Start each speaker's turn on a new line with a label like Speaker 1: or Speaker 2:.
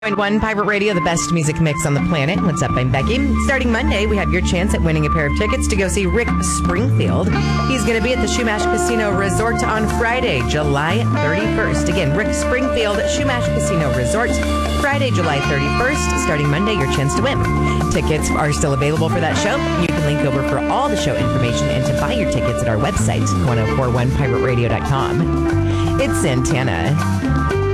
Speaker 1: One Pirate Radio, the best music mix on the planet. What's up? I'm Becky. Starting Monday, we have your chance at winning a pair of tickets to go see Rick Springfield. He's going to be at the Shumash Casino Resort on Friday, July 31st. Again, Rick Springfield, Shumash Casino Resort, Friday, July 31st. Starting Monday, your chance to win. Tickets are still available for that show. You can link over for all the show information and to buy your tickets at our website, 1041pirateradio.com. It's Santana.